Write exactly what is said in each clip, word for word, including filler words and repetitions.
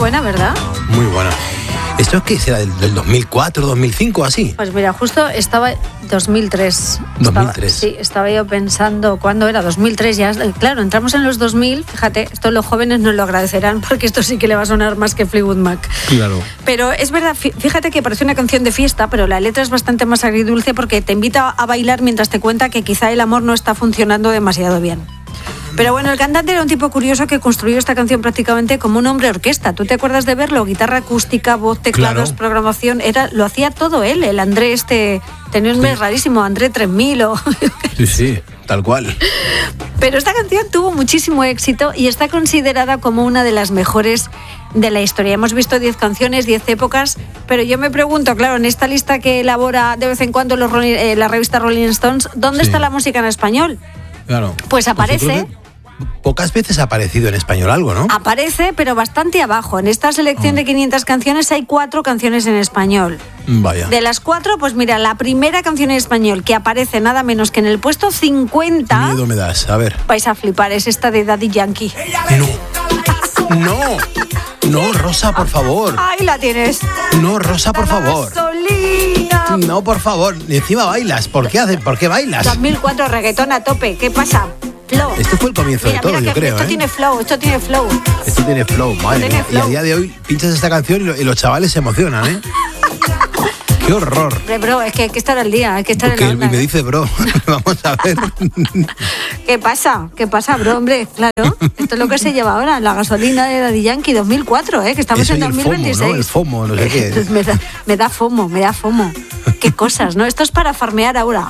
buena, ¿verdad? Muy buena. ¿Esto es qué será? ¿Del, del dos mil cuatro, dos mil cinco, así? Pues mira, justo estaba dos mil tres. dos mil tres. Estaba, sí, estaba yo pensando, ¿cuándo era? dos mil tres, ya. Claro, entramos en los dos mil, fíjate, esto los jóvenes nos lo agradecerán porque esto sí que le va a sonar más que Fleetwood Mac. Claro. Pero es verdad, fíjate que parece una canción de fiesta, pero la letra es bastante más agridulce porque te invita a bailar mientras te cuenta que quizá el amor no está funcionando demasiado bien. Pero bueno, el cantante era un tipo curioso que construyó esta canción prácticamente como un hombre orquesta. ¿Tú te acuerdas de verlo? Guitarra acústica, voz, teclados, claro. Programación, era, lo hacía todo él, el André este, tenía un nombre sí. rarísimo, André tres mil o... Sí, sí, tal cual. Pero esta canción tuvo muchísimo éxito y está considerada como una de las mejores de la historia. Hemos visto diez canciones, diez épocas, pero yo me pregunto, claro, en esta lista que elabora de vez en cuando los, eh, la revista Rolling Stones, ¿dónde sí. está la música en español? Claro. Pues aparece... Pocas veces ha aparecido en español algo, ¿no? Aparece, pero bastante abajo. En esta selección oh. de quinientas canciones hay cuatro canciones en español. Vaya. De las cuatro, pues mira, la primera canción en español que aparece nada menos que en el puesto cincuenta... Miedo me das, a ver. Vais a flipar, es esta de Daddy Yankee. No, no, no, Rosa, por favor. Ahí la tienes. No, Rosa, por favor. Gasolina. No, por favor, y encima bailas. ¿Por qué, hace, ¿por qué bailas? dos mil cuatro, reggaetón a tope, ¿qué pasa? Flow. Esto fue el comienzo mira, de todo, mira yo creo. Esto ¿eh? tiene flow, esto tiene flow. Esto tiene flow, madre tiene mía. flow. Y a día de hoy pinchas esta canción y, lo, y los chavales se emocionan, ¿eh? ¡Qué horror! Hombre, bro, es que hay que estar al día, hay que estar Porque en la onda. me dice bro, vamos a ver. ¿Qué pasa? ¿Qué pasa, bro? Hombre, claro, esto es lo que se lleva ahora, la gasolina de Daddy Yankee dos mil cuatro, ¿eh? Que estamos Eso en y dos mil veintiséis. El FOMO, ¿no? El FOMO, no sé qué. me, da, me da FOMO, me da FOMO. Qué cosas, ¿no? Esto es para farmear ahora.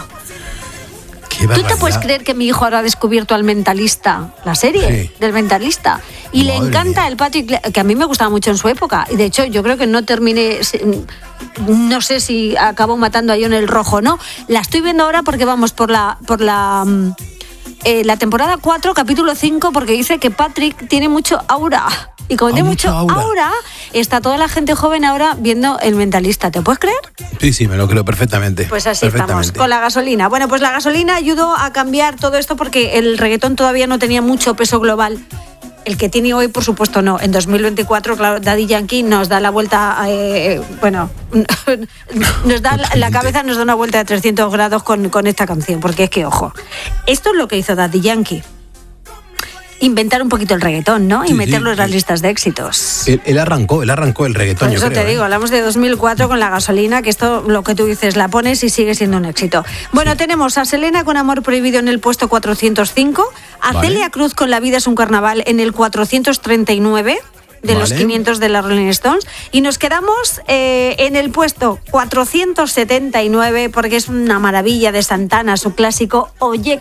¿Tú te puedes creer que mi hijo ahora ha descubierto al Mentalista, la serie sí. del Mentalista? Y Madre le encanta mía. El Patrick, que a mí me gustaba mucho en su época. Y de hecho, yo creo que no terminé, no sé si acabó matando a John el Rojo, ¿no? La estoy viendo ahora porque vamos por la por la, eh, la temporada cuatro, capítulo cinco, porque dice que Patrick tiene mucho aura. Y como tiene mucho aura. aura, está toda la gente joven ahora viendo El Mentalista. ¿Te puedes creer? Sí, sí, me lo creo perfectamente. Pues así estamos, con la gasolina. Bueno, pues la gasolina ayudó a cambiar todo esto porque el reggaetón todavía no tenía mucho peso global. El que tiene hoy, por supuesto, no. En dos mil veinticuatro, claro, Daddy Yankee nos da la vuelta, eh, bueno, nos da la, la cabeza, nos da una vuelta de trescientos grados con, con esta canción, porque es que, ojo, esto es lo que hizo Daddy Yankee. Inventar un poquito el reggaetón, ¿no? Y sí, meterlo sí, en las listas de éxitos. Él, él arrancó, él arrancó el reggaetón, Por eso yo creo, te digo, ¿eh? hablamos de dos mil cuatro con la gasolina, que esto, lo que tú dices, la pones y sigue siendo un éxito. Bueno, sí. Tenemos a Selena con Amor Prohibido en el puesto cuatrocientos cinco, a vale. Celia Cruz con La vida es un carnaval en el cuatrocientos treinta y nueve... de vale. Los quinientos de la Rolling Stones, y nos quedamos eh, en el puesto cuatrocientos setenta y nueve porque es una maravilla de Santana, su clásico Oye